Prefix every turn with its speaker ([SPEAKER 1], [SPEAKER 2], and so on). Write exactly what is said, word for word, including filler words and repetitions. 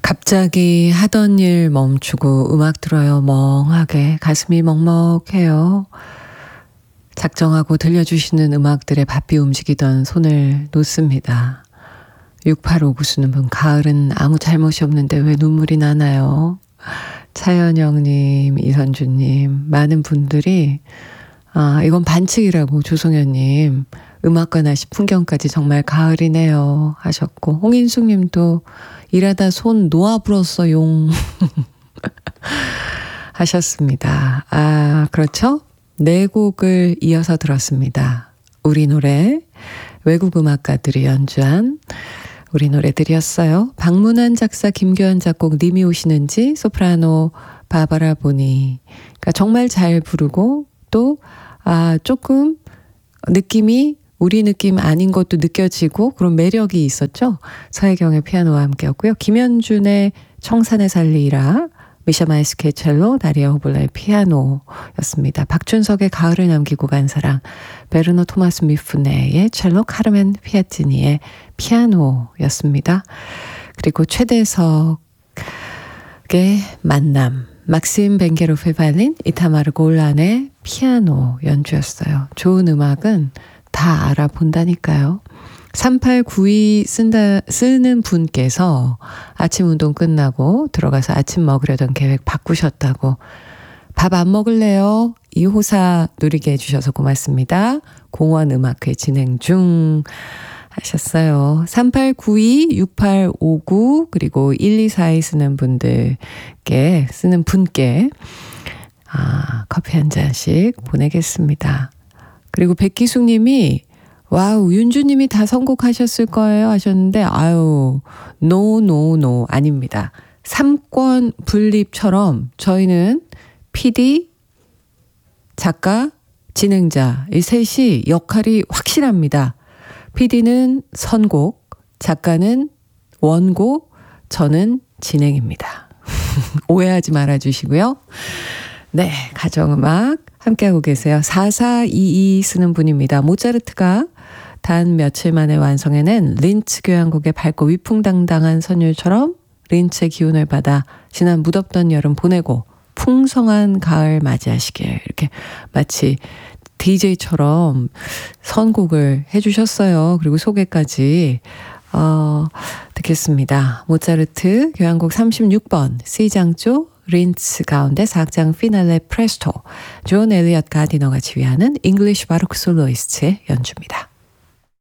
[SPEAKER 1] 갑자기 하던 일 멈추고 음악 들어요. 멍하게 가슴이 먹먹해요. 작정하고 들려주시는 음악들에 바삐 움직이던 손을 놓습니다. 육팔오구 쓰는 분, 가을은 아무 잘못이 없는데 왜 눈물이 나나요? 차연영님, 이선주님, 많은 분들이 아 이건 반칙이라고 조성현님, 음악과 날씨 풍경까지 정말 가을이네요 하셨고, 홍인숙님도 일하다 손 놓아 불었어 용 하셨습니다. 아 그렇죠? 네 곡을 이어서 들었습니다. 우리 노래, 외국 음악가들이 연주한 우리 노래들이었어요. 박문환 작사, 김교환 작곡, 님이 오시는지, 소프라노 바바라 보니. 그러니까 정말 잘 부르고 또 아 조금 느낌이 우리 느낌 아닌 것도 느껴지고 그런 매력이 있었죠. 서혜경의 피아노와 함께였고요. 김현준의 청산의 살리라, 미샤 마이스케 첼로, 다리아 호블라의 피아노였습니다. 박준석의 가을을 남기고 간 사랑, 베르노 토마스 미프네의 첼로, 카르멘 피아치니의 피아노였습니다. 그리고 최대석의 만남, 막심 벤게로프의 바이올린, 이타마르 골란의 피아노 연주였어요. 좋은 음악은 다 알아본다니까요. 삼팔구이 쓴다, 쓰는 분께서 아침 운동 끝나고 들어가서 아침 먹으려던 계획 바꾸셨다고. 밥 안 먹을래요? 이 호사 누리게 해주셔서 고맙습니다. 공원 음악회 진행 중 하셨어요. 삼팔구이, 육팔오구 그리고 일이사이 쓰는 분들께, 쓰는 분께 아, 커피 한 잔씩 보내겠습니다. 그리고 백기숙 님이 와우, 윤주님이 다 선곡하셨을 거예요 하셨는데, 아유, 노, 노, 노, 아닙니다. 삼권 분립처럼 저희는 피디, 작가, 진행자, 이 셋이 역할이 확실합니다. 피디는 선곡, 작가는 원곡, 저는 진행입니다. 오해하지 말아주시고요. 네, 가정음악 함께하고 계세요. 사사이이 쓰는 분입니다. 모차르트가 단 며칠 만에 완성해낸 린츠 교향곡의 밝고 위풍당당한 선율처럼 린츠의 기운을 받아 지난 무덥던 여름 보내고 풍성한 가을 맞이하시길, 이렇게 마치 디제이처럼 선곡을 해주셨어요. 그리고 소개까지 어, 듣겠습니다. 모차르트 교향곡 삼십육 번 C장조 린츠 가운데 사 악장 피날레 프레스토, 존 엘리엇 가디너가 지휘하는 잉글리쉬 바로크 솔로이스트의 연주입니다.